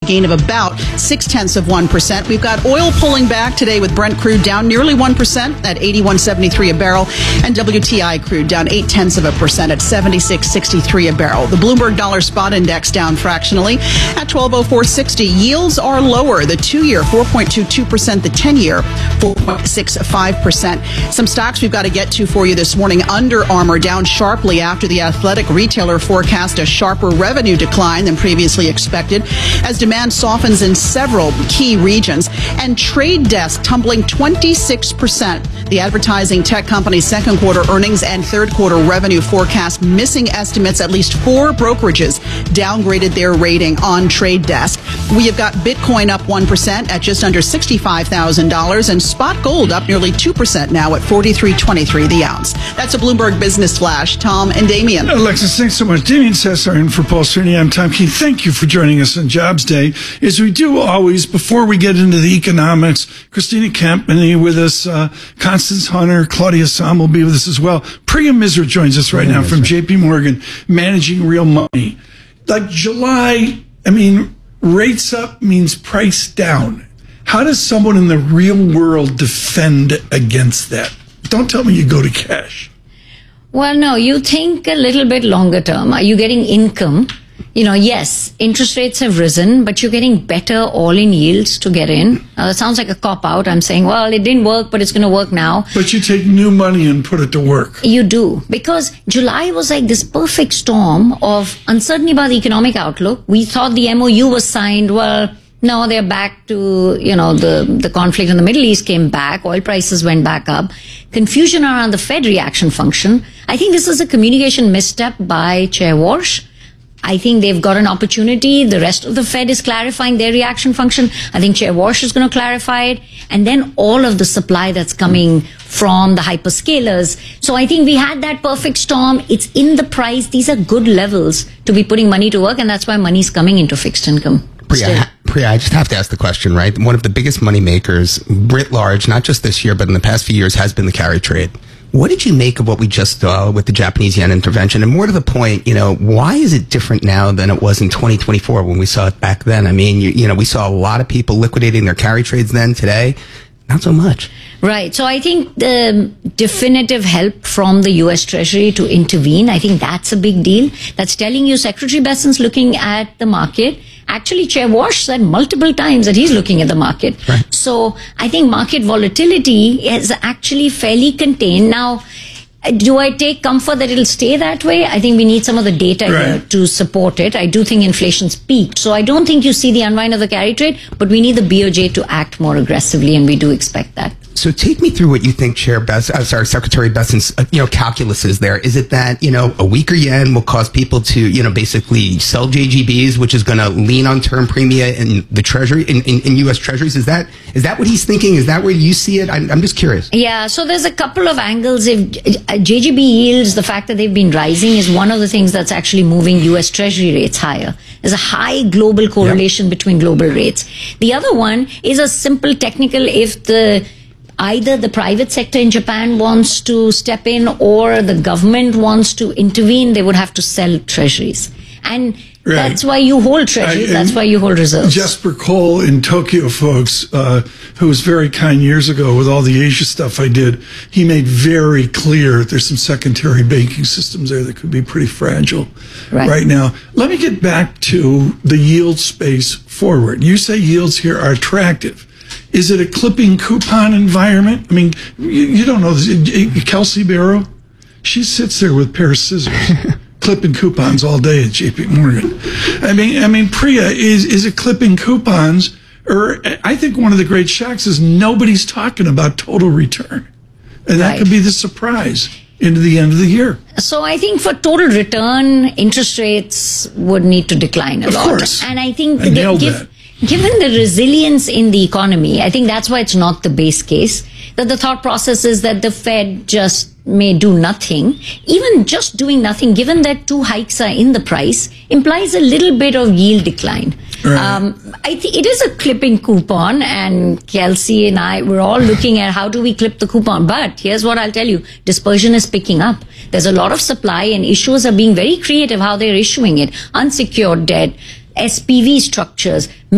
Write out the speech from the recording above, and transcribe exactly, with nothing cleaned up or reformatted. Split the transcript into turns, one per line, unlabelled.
gain of about six tenths of one percent. We've got oil pulling back today with Brent crude down nearly one percent at eighty-one seventy-three a barrel, and W T I crude down eight tenths of a percent at seventy-six sixty-three a barrel. The Bloomberg Dollar Spot Index down fractionally at twelve oh four sixty. Yields are lower. The two-year four point two two percent, the ten-year four point six five percent. Some stocks we've got to get to for you this morning. Under Armour down sharply after the athletic retailer forecast a sharper revenue decline than previously expected as demand softens in several key regions. And Trade Desk tumbling twenty-six percent. The advertising tech company's second quarter earnings and third quarter revenue forecast missing estimates. At least four brokerages downgraded their rating on Trade Desk. We have got Bitcoin up one percent at just under sixty-five thousand dollars and spot gold up nearly two percent now at forty-three twenty-three the ounce. That's a Bloomberg Business Flash. Tom and Damien.
Alexis, thanks so much. Damien Cesar in for Paul Cerny. I'm Tom Keene. Thank you for joining us on Jobs Day. As we do always, before we get into the economics, Christina Campany with us, uh, Constance Hunter, Claudia Sam will be with us as well. Priya Misra joins us right now from J P Morgan, managing real money. Like July, I mean, rates up means price down. How does someone in the real world defend against that? Don't tell me you go to cash.
Well, no, you think a little bit longer term. Are you getting income? You know, yes, interest rates have risen, but you're getting better all-in yields to get in. Uh, it sounds like a cop-out. I'm saying, well, it didn't work, but it's going to work now.
But you take new money and put it to work.
You do. Because July was like this perfect storm of uncertainty about the economic outlook. We thought the M O U was signed. Well, no, they're back to, you know, the, the conflict in the Middle East came back. Oil prices went back up. Confusion around the Fed reaction function. I think this is a communication misstep by Chair Walsh. I think they've got an opportunity. The rest of the Fed is clarifying their reaction function. I think Chair Walsh is going to clarify it. And then all of the supply that's coming from the hyperscalers. So I think we had that perfect storm. It's in the price. These are good levels to be putting money to work. And that's why money's coming into fixed income.
Priya, Priya, I just have to ask the question, right? One of the biggest money makers, writ large, not just this year, but in the past few years, has been the carry trade. What did you make of what we just saw with the Japanese yen intervention? And more to the point, you know, why is it different now than it was in twenty twenty-four when we saw it back then? I mean, you, you know, we saw a lot of people liquidating their carry trades then. Today, not so much.
Right. So I think the definitive help from the U S Treasury to intervene, I think that's a big deal. That's telling you Secretary Bessent's looking at the market. Actually, Chair Walsh said multiple times that he's looking at the market.
Right.
So I think market volatility is actually fairly contained. Now, do I take comfort that it'll stay that way? I think we need some of the data
right.
here to support it. I do think inflation's peaked. So I don't think you see the unwind of the carry trade, but we need the B O J to act more aggressively, and we do expect that.
So take me through what you think Chair Bess, uh, sorry, Secretary Bessent's, uh, you know, calculus is there. Is it that, you know, a weaker yen will cause people to, you know, basically sell J G Bs, which is going to lean on term premia in the Treasury, in, in, in U S Treasuries? Is that, is that what he's thinking? Is that where you see it? I'm, I'm just curious.
Yeah. So there's a couple of angles. If J G B yields, the fact that they've been rising is one of the things that's actually moving U S Treasury rates higher. There's a high global correlation yep. between global rates. The other one is a simple technical, if the either the private sector in Japan wants to step in or the government wants to intervene, they would have to sell treasuries. And right. that's why you hold treasuries. I, that's why you hold reserves.
Jesper Cole in Tokyo, folks, uh, who was very kind years ago with all the Asia stuff I did, he made very clear there's some secondary banking systems there that could be pretty fragile right, right now. Let me get back to the yield space forward. You say yields here are attractive. Is it a clipping coupon environment? I mean, you, you don't know this. Kelsey Barrow, she sits there with a pair of scissors, clipping coupons all day at J P Morgan. I mean, I mean, Priya, is is it clipping coupons? Or I think one of the great shocks is nobody's talking about total return, and that right. could be the surprise into the end of the year.
So I think for total return, interest rates would need to decline a
of
lot.
Of course,
and I think
I nailed
give,
that.
Given the resilience in the economy, I think that's why it's not the base case. That the thought process is that the Fed just may do nothing. Even just doing nothing, given that two hikes are in the price, implies a little bit of yield decline. Right. Um, I think it is a clipping coupon, and Kelsey and I, we're all looking at how do we clip the coupon. But here's what I'll tell you. Dispersion is picking up. There's a lot of supply, and issuers are being very creative how they're issuing it. Unsecured debt, S P V structures,